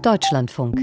Deutschlandfunk.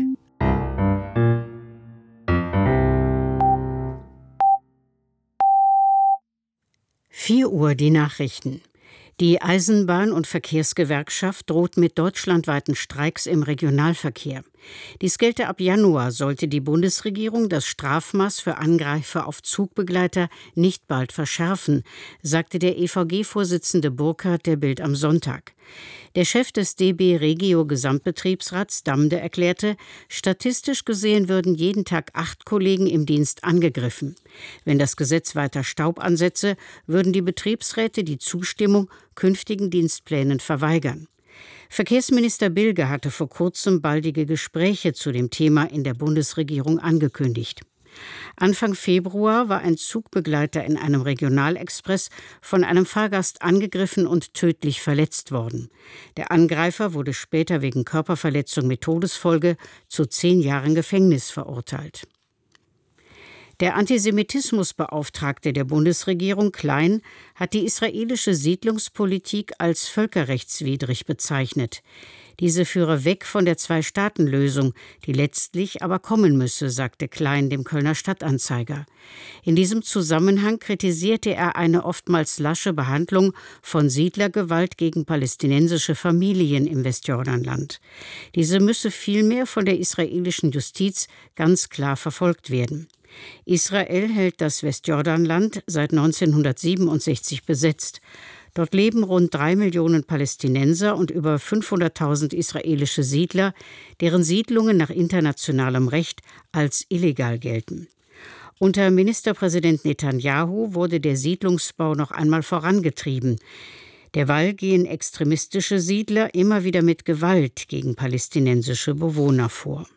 Uhr die Nachrichten. Die Eisenbahn- und Verkehrsgewerkschaft droht mit deutschlandweiten Streiks im Regionalverkehr. Dies gelte ab Januar, sollte die Bundesregierung das Strafmaß für Angreifer auf Zugbegleiter nicht bald verschärfen, sagte der EVG-Vorsitzende Burkhardt der Bild am Sonntag. Der Chef des DB Regio Gesamtbetriebsrats Damde erklärte, statistisch gesehen würden jeden Tag 8 Kollegen im Dienst angegriffen. Wenn das Gesetz weiter Staub ansetze, würden die Betriebsräte die Zustimmung künftigen Dienstplänen verweigern. Verkehrsminister Bilge hatte vor kurzem baldige Gespräche zu dem Thema in der Bundesregierung angekündigt. Anfang Februar war ein Zugbegleiter in einem Regionalexpress von einem Fahrgast angegriffen und tödlich verletzt worden. Der Angreifer wurde später wegen Körperverletzung mit Todesfolge zu 10 Jahren Gefängnis verurteilt. Der Antisemitismusbeauftragte der Bundesregierung Klein hat die israelische Siedlungspolitik als völkerrechtswidrig bezeichnet. Diese führe weg von der Zwei-Staaten-Lösung, die letztlich aber kommen müsse, sagte Klein dem Kölner Stadtanzeiger. In diesem Zusammenhang kritisierte er eine oftmals lasche Behandlung von Siedlergewalt gegen palästinensische Familien im Westjordanland. Diese müsse vielmehr von der israelischen Justiz ganz klar verfolgt werden. Israel hält das Westjordanland seit 1967 besetzt. Dort leben rund 3 Millionen Palästinenser und über 500.000 israelische Siedler, deren Siedlungen nach internationalem Recht als illegal gelten. Unter Ministerpräsident Netanyahu wurde der Siedlungsbau noch einmal vorangetrieben. Derweil gehen extremistische Siedler immer wieder mit Gewalt gegen palästinensische Bewohner vor.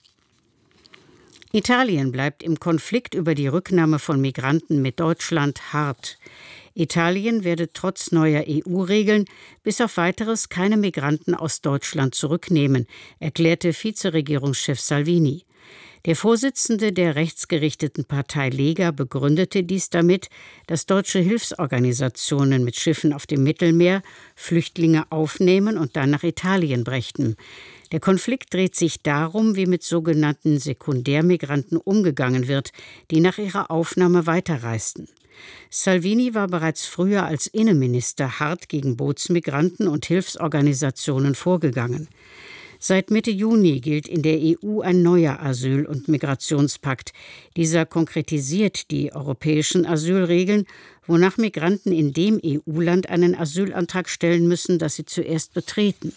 Italien bleibt im Konflikt über die Rücknahme von Migranten mit Deutschland hart. Italien werde trotz neuer EU-Regeln bis auf Weiteres keine Migranten aus Deutschland zurücknehmen, erklärte Vizeregierungschef Salvini. Der Vorsitzende der rechtsgerichteten Partei Lega begründete dies damit, dass deutsche Hilfsorganisationen mit Schiffen auf dem Mittelmeer Flüchtlinge aufnehmen und dann nach Italien brächten. Der Konflikt dreht sich darum, wie mit sogenannten Sekundärmigranten umgegangen wird, die nach ihrer Aufnahme weiterreisten. Salvini war bereits früher als Innenminister hart gegen Bootsmigranten und Hilfsorganisationen vorgegangen. Seit Mitte Juni gilt in der EU ein neuer Asyl- und Migrationspakt. Dieser konkretisiert die europäischen Asylregeln, wonach Migranten in dem EU-Land einen Asylantrag stellen müssen, das sie zuerst betreten.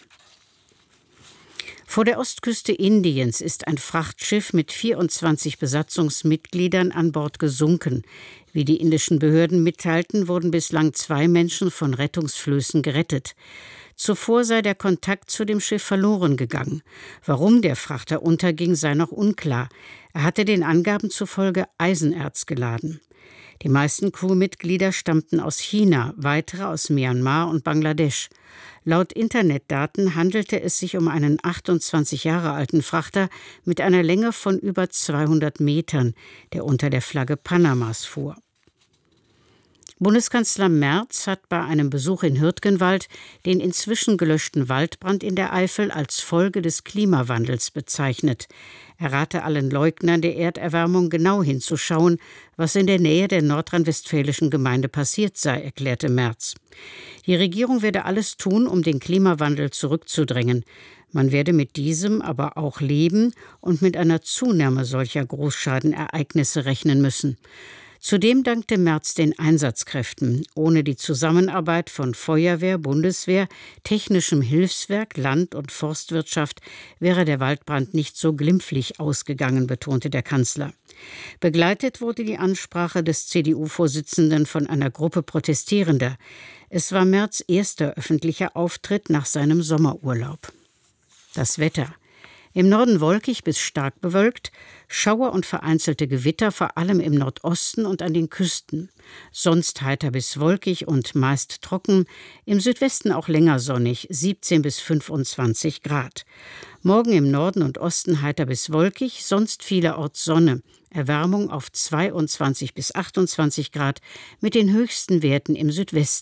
Vor der Ostküste Indiens ist ein Frachtschiff mit 24 Besatzungsmitgliedern an Bord gesunken. Wie die indischen Behörden mitteilten, wurden bislang 2 Menschen von Rettungsflößen gerettet. Zuvor sei der Kontakt zu dem Schiff verloren gegangen. Warum der Frachter unterging, sei noch unklar. Er hatte den Angaben zufolge Eisenerz geladen. Die meisten Crewmitglieder stammten aus China, weitere aus Myanmar und Bangladesch. Laut Internetdaten handelte es sich um einen 28 Jahre alten Frachter mit einer Länge von über 200 Metern, der unter der Flagge Panamas fuhr. Bundeskanzler Merz hat bei einem Besuch in Hürtgenwald den inzwischen gelöschten Waldbrand in der Eifel als Folge des Klimawandels bezeichnet. Er rate allen Leugnern der Erderwärmung genau hinzuschauen, was in der Nähe der nordrhein-westfälischen Gemeinde passiert sei, erklärte Merz. Die Regierung werde alles tun, um den Klimawandel zurückzudrängen. Man werde mit diesem aber auch leben und mit einer Zunahme solcher Großschadenereignisse rechnen müssen. Zudem dankte Merz den Einsatzkräften. Ohne die Zusammenarbeit von Feuerwehr, Bundeswehr, technischem Hilfswerk, Land- und Forstwirtschaft wäre der Waldbrand nicht so glimpflich ausgegangen, betonte der Kanzler. Begleitet wurde die Ansprache des CDU-Vorsitzenden von einer Gruppe Protestierender. Es war Merz' erster öffentlicher Auftritt nach seinem Sommerurlaub. Das Wetter. Im Norden wolkig bis stark bewölkt, Schauer und vereinzelte Gewitter, vor allem im Nordosten und an den Küsten. Sonst heiter bis wolkig und meist trocken, im Südwesten auch länger sonnig, 17 bis 25 Grad. Morgen im Norden und Osten heiter bis wolkig, sonst vielerorts Sonne. Erwärmung auf 22 bis 28 Grad mit den höchsten Werten im Südwesten.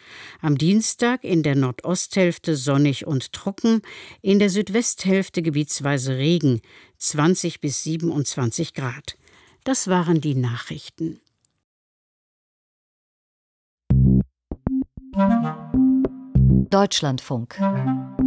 Am Dienstag in der Nordosthälfte sonnig und trocken, in der Südwesthälfte gebietsweise Regen, 20 bis 27 Grad. Das waren die Nachrichten. Deutschlandfunk